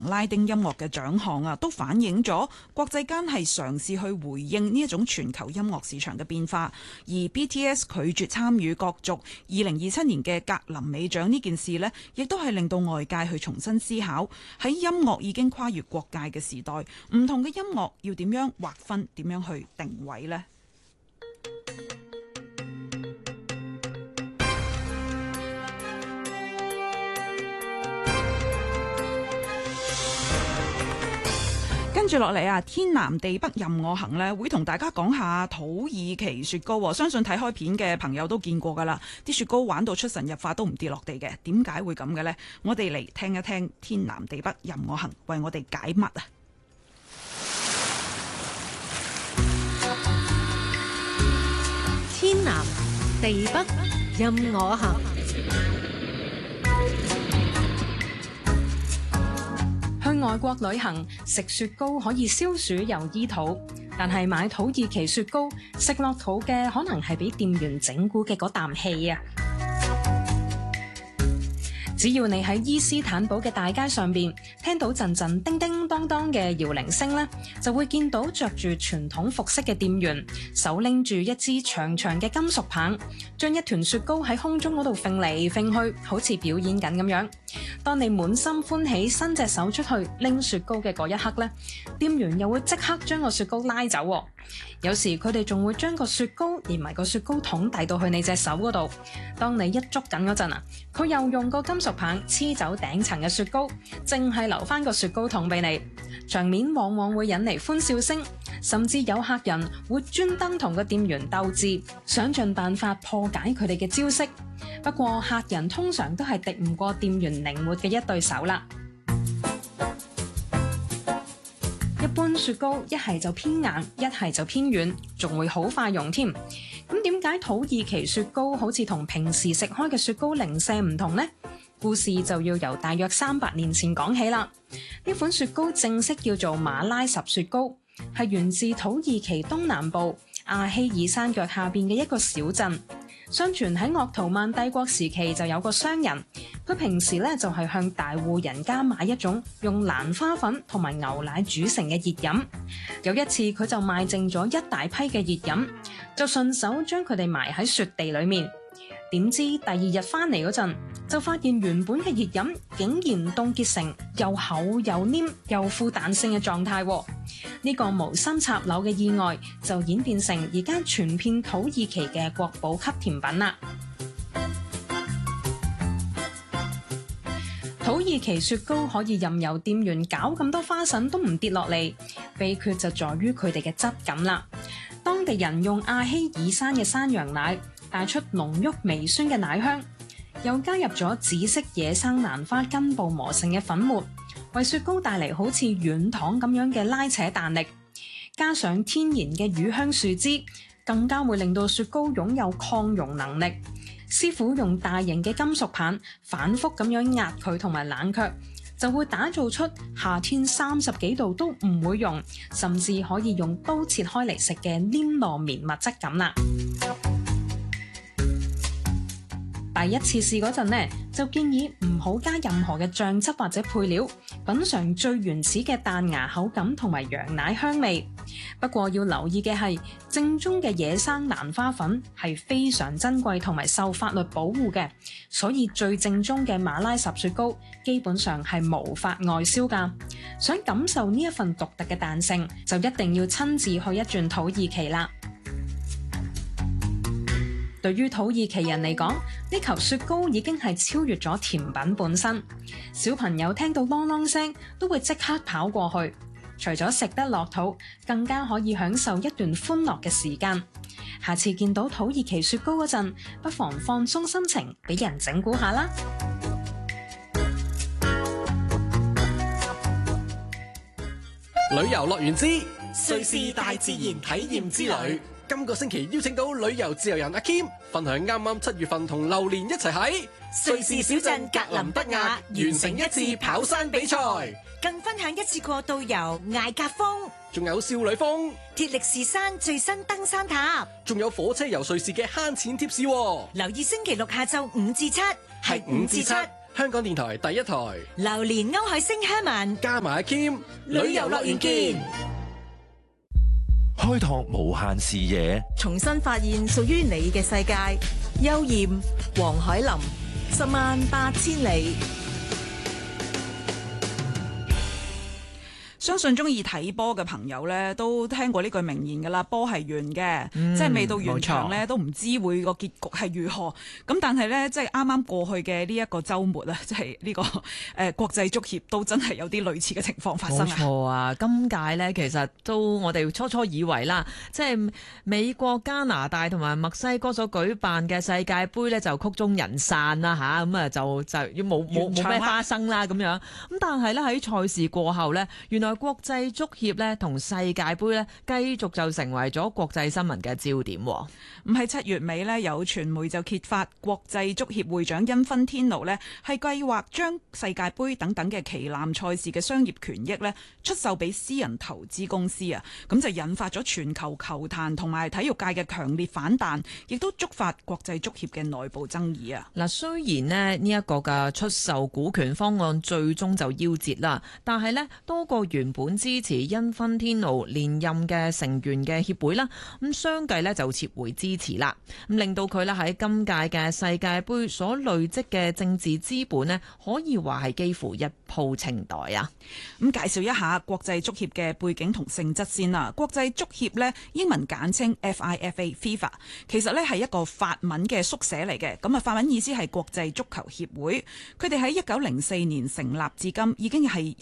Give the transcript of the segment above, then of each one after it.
拉丁音樂嘅獎項啊，都反映咗國際間係嘗試去回應呢一種全球音樂市場嘅變化。而 BTS 拒絕參與角逐2027年嘅格林美獎呢件事呢，亦都係令到外界去重新思考喺音樂已經跨越國界嘅時代，唔同嘅音樂要點樣劃分，點樣去定位呢？跟住落嚟啊，天南地北任我行呢，會同大家講下土耳其雪糕。相信睇開片嘅朋友都見過噶啦，啲雪糕玩到出神入化都唔跌落地嘅。點解會咁嘅呢？我哋嚟聽一聽天南地北任我行為我哋解密啊！ 天南地北任我行。去外國旅行食雪糕可以消暑又醫肚，但係買土耳其雪糕食落肚嘅可能係俾店員整蠱嘅嗰啖氣啊！只要你喺伊斯坦堡嘅大街上邊聽到陣陣叮叮當當嘅搖鈴聲咧，就會見到着住傳統服飾嘅店員手拎住一支長長嘅金屬棒，將一團雪糕喺空中嗰度揈嚟揈去，好似表演緊咁樣。當你滿心歡喜伸隻手出去拎雪糕嘅嗰一刻咧，店員又會即刻將個雪糕拉走喎。有時佢哋仲會將個雪糕連埋個雪糕筒遞到去你隻手嗰度。當你一捉緊嗰陣啊，佢又用個金屬棒黐走頂層嘅雪糕，淨係留翻個雪糕筒俾你。場面往往會引嚟歡笑聲，甚至有客人會專登同個店員鬥智，想盡辦法破解佢哋嘅招式。不過客人通常都係敵唔過店員靈活嘅一對手啦。一般雪糕一係就偏硬，一係就偏軟，仲會好快溶添。咁點解土耳其雪糕好似同平時食開嘅雪糕零舍唔同呢？故事就要由大約300年前講起啦。呢款雪糕正式叫做馬拉什雪糕，係源自土耳其東南部阿希爾山腳下邊嘅一個小鎮。相傳喺鄂圖曼帝國時期就有個商人，佢平時咧就係向大戶人家買一種用蘭花粉同埋牛奶煮成嘅熱飲。有一次佢就賣剩咗一大批嘅熱飲，就順手將佢哋埋喺雪地裏面。點知第二日翻嚟嗰陣，就發現原本嘅熱飲竟然凍結成又厚又黏又富彈性嘅狀態。呢個無心插柳嘅意外就演變成而家傳遍土耳其嘅國寶級甜品啦。土耳其雪糕可以任由店員搞咁多花臣都唔跌落嚟，秘訣就在於佢哋嘅質感啦。當地人用阿希爾山嘅山羊奶帶出濃郁微酸嘅奶香，又加入咗紫色野生蘭花根部磨成嘅粉末，為雪糕帶嚟好似軟糖咁樣嘅拉扯彈力。加上天然嘅乳香樹枝，更加會令到雪糕擁有抗溶能力。師傅用大型嘅金屬棒反覆咁樣壓佢同埋冷卻，就會打造出夏天30幾度都唔會溶，甚至可以用刀切開嚟食嘅黏糯綿密質感啦。第一次試嗰陣呢，就建議唔好加任何嘅醬汁或者配料，品嚐最原始嘅彈牙口感同埋羊奶香味。不過要留意嘅係，正宗嘅野生蘭花粉係非常珍貴同埋受法律保護嘅，所以最正宗嘅馬拉什雪糕基本上係無法外銷㗎。想感受呢一份獨特嘅彈性，就一定要親自去一轉土耳其啦。對於土耳其人嚟講，呢球雪糕已經係超越咗甜品本身。小朋友聽到啷啷聲都會即刻跑過去，除咗食得落肚，更加可以享受一段歡樂嘅時間。下次見到土耳其雪糕嗰陣，不妨放鬆心情，俾人整蠱下啦。 旅遊樂園之瑞士大自然體驗之旅。今個星期邀請到旅遊自由人阿 Kim 分享啱啱7月份同榴蓮一齊喺瑞士小鎮格林德亞完成一次跑山比賽， 更分享一次過導遊艾格峰， 仲有少女峰、 鐵力士山最新登山塔， 仲有火車遊瑞士嘅慳錢貼士。 留意星期六下晝5至7， 係5至7， 香港電台第一台， 榴蓮歐海星 Herman 加埋阿 Kim， 旅遊樂園見。 開拓無限視野， 重新發現屬於你嘅世界。邱艷、黃海琳，108000里。 相信中意睇波嘅朋友咧，都聽過呢句名言㗎啦，波係圓嘅，即係未到完場咧，都唔知會個結局係如何。咁但係咧，即係啱啱過去嘅呢一個週末啊，即係呢個國際足協都真係有啲類似嘅情況發生啊！ 冇錯啊，今屆咧其實都我哋初以為啦，即係美國、加拿大同埋墨西哥所舉辦嘅世界盃咧就曲終人散啦嚇，咁啊就要冇咩花生啦咁樣。咁但係咧喺賽事過後咧，原來國際足協咧同世界盃咧繼續就成為咗國際新聞嘅焦點。咁喺7月尾咧，有傳媒就揭發國際足協會長因芬天奴咧係計劃將世界盃等等嘅旗艦賽事嘅商業權益咧出售俾私人投資公司啊，咁就引發咗全球球壇同埋體育界嘅強烈反彈，亦都觸發國際足協嘅內部爭議啊。 嗱，雖然咧呢一個嘅出售股權方案最終就夭折啦，但係咧多個原本支持因芬天奴連任嘅成員嘅協會啦，咁相繼咧就撤回支持啦，咁令到佢咧喺今屆嘅世界盃所累積嘅政治資本咧，可以話係幾乎一鋪清袋啊！ 咁介紹一下國際足協嘅背景同性質先啦。國際足協咧英文簡稱 FIFA， 其實咧係一個法文嘅縮寫嚟嘅，咁啊法文意思係國際足球協會。佢哋喺1904年成立至今，已經係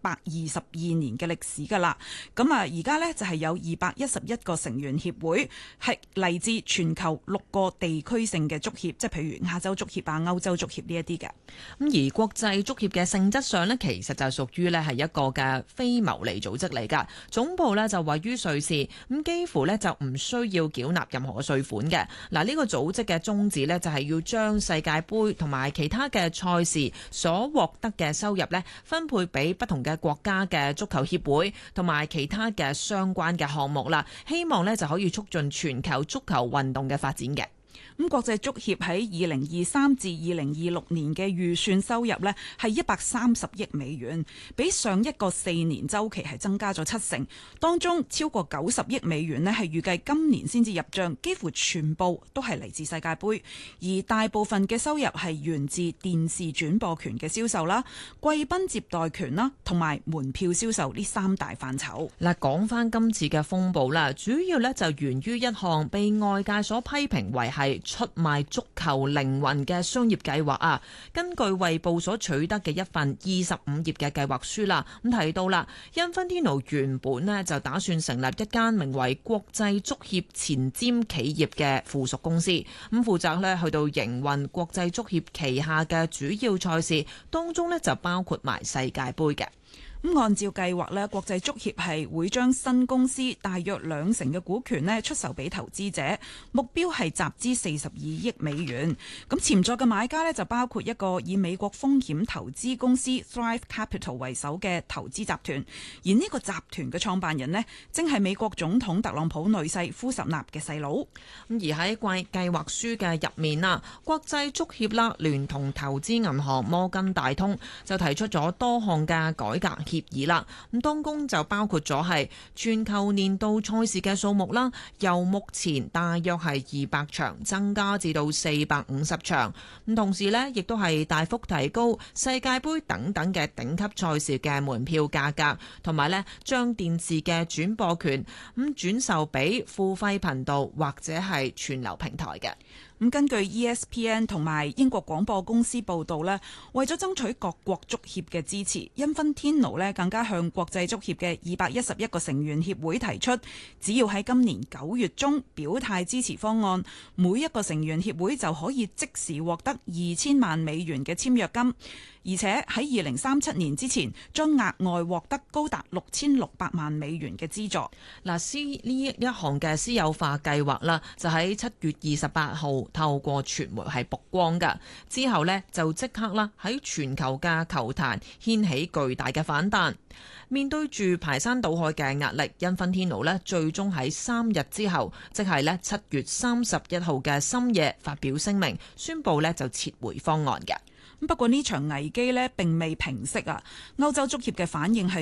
122年嘅歷史㗎啦，咁啊而家呢就係有211個成員協會，係嚟自全球6個地區性嘅足協，即係譬如亞洲足協啊、歐洲足協呢一啲嘅。 咁而國際足協嘅性質上呢，其實就屬於呢係一個嘅非牟利組織嚟㗎，總部呢就位於瑞士，咁幾乎呢就唔需要繳納任何嘅稅款嘅。嗱，呢個組織嘅宗旨呢，就係要將世界盃同埋其他嘅賽事所獲得嘅收入呢，分配俾不同嘅國家嘅足球協會同埋其他嘅相關嘅項目啦，希望咧就可以促進全球足球運動嘅發展嘅。 咁國際足協喺2023至2026年嘅預算收入呢係130億美元，比上一個4年週期係增加咗70%，當中超過90億美元呢係預計今年先至入帳，幾乎全部都係嚟自世界盃，而大部分嘅收入係源自電視轉播權嘅銷售啦、貴賓接待權啦同埋門票銷售呢3大範疇。 嗱，講翻今次嘅風暴啦，主要呢就源於一項被外界所批評為係出賣足球靈魂嘅商業計劃啊！根據衛報所取得嘅一份25頁嘅計劃書啦，咁提到啦，因芬天奴原本呢就打算成立一間名為國際足協前瞻企業嘅附屬公司，咁負責呢去到營運國際足協旗下嘅主要賽事，當中呢就包括埋世界盃嘅。 咁按照計劃咧，國際足協係會將新公司大約2成嘅股權咧出售俾投資者，目標係集資42億美元。咁潛在嘅買家咧就包括一個以美國風險投資公司 Thrive Capital 為首嘅投資集團，而呢個集團嘅創辦人呢，正係美國總統特朗普女婿夫什納嘅細佬。 而喺計劃書嘅入面啊，國際足協啦聯同投資銀行摩根大通就提出咗多項嘅改革協議啦，咁當中就包括咗係全球年度賽事嘅數目啦，由目前大約係200場增加至到450場，咁同時呢，亦都係大幅提高世界盃等等嘅頂級賽事嘅門票價格，同埋呢將電視嘅轉播權咁轉售俾付費頻道或者係串流平台嘅。 咁根據 ESPN 同埋英國廣播公司報導呢，為咗爭取各國足協嘅支持，因芬天奴呢更加向國際足協嘅211個成員協會提出，只要喺今年9月中表態支持方案，每一個成員協會就可以即時獲得2000萬美元嘅簽約金。而且喺2037年之前，將額外獲得高達6600萬美元嘅資助。 嗱，呢一項嘅私有化計劃啦，就喺7月28號透過傳媒係曝光㗎。之後呢，就即刻啦喺全球嘅球壇掀起巨大嘅反彈。面對住排山倒海嘅壓力，因芬天奴呢最終喺3日之後，即係呢7月31號嘅深夜發表聲明，宣布呢就撤回方案嘅。 不過呢場危機呢並未平息啊，歐洲足協嘅反應係